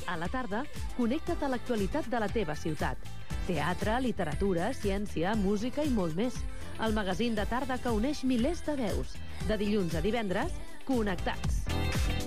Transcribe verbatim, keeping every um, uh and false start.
A la tarda, connecta't a l'actualitat de la teva ciutat. Teatre, literatura, ciència, música i molt més. El magazín de tarda que uneix milers de veus. De dilluns a divendres, Connectats.